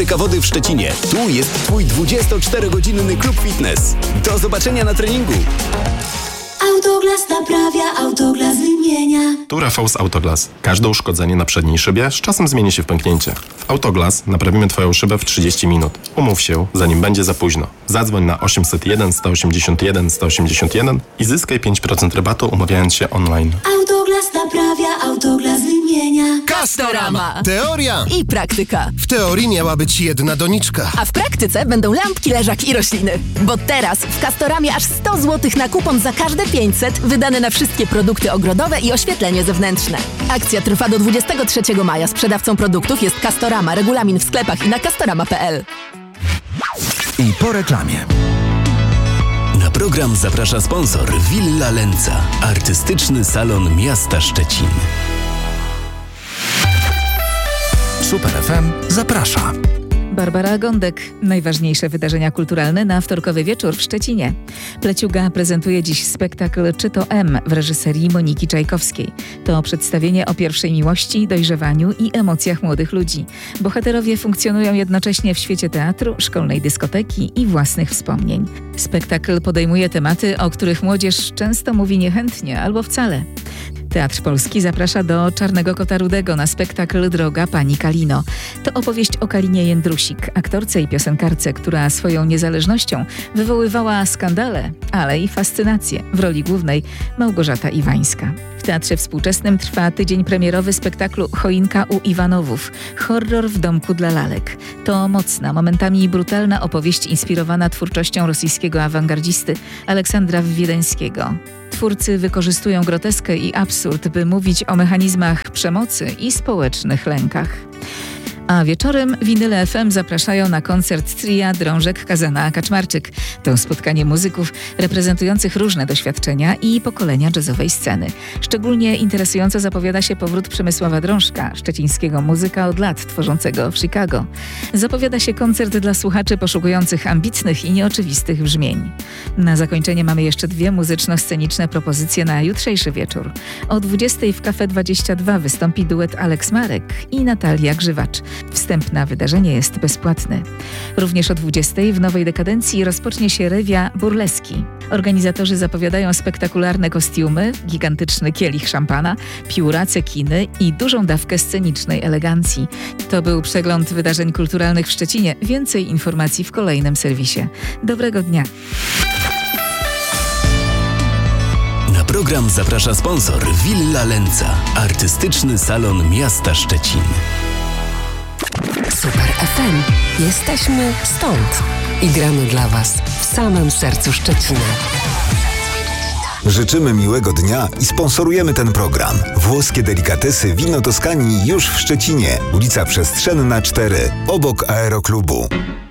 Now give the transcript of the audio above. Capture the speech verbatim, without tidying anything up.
Fabryka Wody w Szczecinie. Tu jest Twój dwudziestoczterogodzinny klub fitness. Do zobaczenia na treningu. Autoglas naprawia, Autoglas wymienia. Tu Rafał z Autoglas. Każde uszkodzenie na przedniej szybie z czasem zmieni się w pęknięcie. W Autoglas naprawimy Twoją szybę w trzydzieści minut. Umów się, zanim będzie za późno. Zadzwoń na osiemset jeden, sto osiemdziesiąt jeden, sto osiemdziesiąt jeden i zyskaj pięć procent rabatu, umawiając się online. Autoglas naprawia, Autoglas wymienia. Castorama. Teoria I praktyka. W teorii miała być jedna doniczka. A w praktyce będą lampki, leżak i rośliny. Bo teraz w Castoramie aż sto złotych na kupon za każde pięćset wydane na wszystkie produkty ogrodowe i oświetlenie zewnętrzne. Akcja trwa do dwudziestego trzeciego maja. Sprzedawcą produktów jest Castorama. Regulamin w sklepach i na castorama kropka p l. I po reklamie. Na program zaprasza sponsor Villa Lenca, artystyczny salon miasta Szczecin. Super F M zaprasza. Barbara Gądek. Najważniejsze wydarzenia kulturalne na wtorkowy wieczór w Szczecinie. Pleciuga prezentuje dziś spektakl Czy to M w reżyserii Moniki Czajkowskiej. To przedstawienie o pierwszej miłości, dojrzewaniu i emocjach młodych ludzi. Bohaterowie funkcjonują jednocześnie w świecie teatru, szkolnej dyskoteki i własnych wspomnień. Spektakl podejmuje tematy, o których młodzież często mówi niechętnie albo wcale. Teatr Polski zaprasza do Czarnego Kota Rudego na spektakl Droga Pani Kalino. To opowieść o Kalinie Jędrusik, aktorce i piosenkarce, która swoją niezależnością wywoływała skandale, ale i fascynację. W roli głównej Małgorzata Iwańska. W Teatrze Współczesnym trwa tydzień premierowy spektaklu Choinka u Iwanowów. Horror w domku dla lalek. To mocna, momentami brutalna opowieść inspirowana twórczością rosyjskiego awangardzisty Aleksandra Wiedeńskiego. Twórcy wykorzystują groteskę i absurd, by mówić o mechanizmach przemocy i społecznych lękach. A wieczorem Winyle F M zapraszają na koncert tria Drążek Kazana Kaczmarczyk. To spotkanie muzyków reprezentujących różne doświadczenia i pokolenia jazzowej sceny. Szczególnie interesująco zapowiada się powrót Przemysława Drążka, szczecińskiego muzyka od lat tworzącego w Chicago. Zapowiada się koncert dla słuchaczy poszukujących ambitnych i nieoczywistych brzmień. Na zakończenie mamy jeszcze dwie muzyczno-sceniczne propozycje na jutrzejszy wieczór. O dwudziestej w Cafe dwadzieścia dwa wystąpi duet Aleks Marek i Natalia Grzywacz. Wstęp na wydarzenie jest bezpłatny. Również o dwudziestej w Nowej Dekadencji rozpocznie się rewia Burleski. Organizatorzy zapowiadają spektakularne kostiumy, gigantyczny kielich szampana, pióra, cekiny i dużą dawkę scenicznej elegancji. To był przegląd wydarzeń kulturalnych w Szczecinie. Więcej informacji w kolejnym serwisie. Dobrego dnia. Na program zaprasza sponsor Villa Lenca, artystyczny salon miasta Szczecin. Super F M. Jesteśmy stąd i gramy dla Was w samym sercu Szczecina. Życzymy miłego dnia i sponsorujemy ten program. Włoskie delikatesy Wino Toskanii już w Szczecinie. Ulica Przestrzenna cztery, obok Aeroklubu.